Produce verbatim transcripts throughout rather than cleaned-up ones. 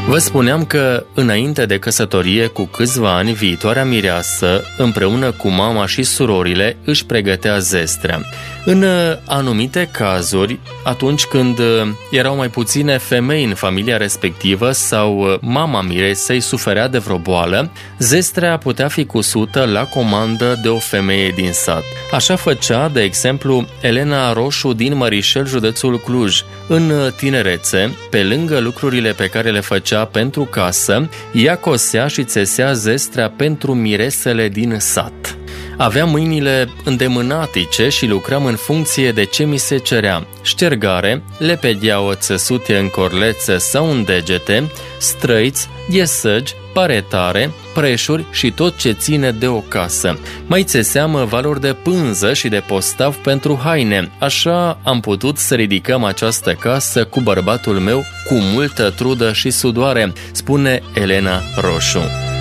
Vă spuneam că, înainte de căsătorie, cu câțiva ani, viitoarea mireasă, împreună cu mama și surorile, își pregătea zestrea. În anumite cazuri, atunci când erau mai puține femei în familia respectivă sau mama miresei suferea de vreo boală, zestrea putea fi cusută la comandă de o femeie din sat. Așa făcea, de exemplu, Elena Roșu din Mărișel, județul Cluj. În tinerețe, pe lângă lucrurile pe care le făcea pentru casă, ea cosea și țesea zestrea pentru miresele din sat. Aveam mâinile îndemânatice și lucram în funcție de ce mi se cerea. Ștergare, lepedeaua țesute în corlețe sau în degete, străiți, iesăgi, paretare, preșuri și tot ce ține de o casă. Mai țeseam valori de pânză și de postav pentru haine. Așa am putut să ridicăm această casă cu bărbatul meu cu multă trudă și sudoare, spune Elena Roșu.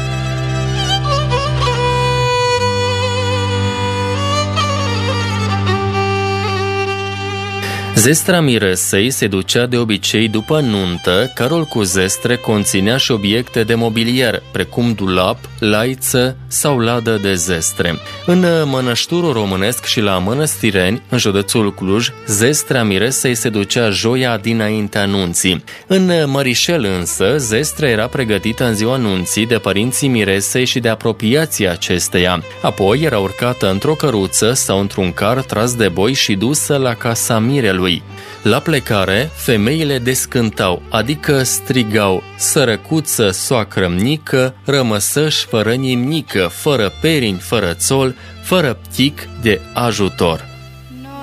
Zestra miresei se ducea de obicei după nuntă, carul cu zestre conținea și obiecte de mobilier, precum dulap, laiță sau ladă de zestre. În mănășturul românesc și la Mănăstireni, în județul Cluj, zestrea miresei se ducea joia dinaintea nunții. În Mărișel însă, zestrea era pregătită în ziua nunții de părinții miresei și de apropiații acesteia. Apoi era urcată într-o căruță sau într-un car tras de boi și dusă la casa mirelui. La plecare, femeile descântau, adică strigau: sărăcuță, soacră-mnică, rămăsăși fără nimnică, fără perini, fără țol, fără ptic de ajutor.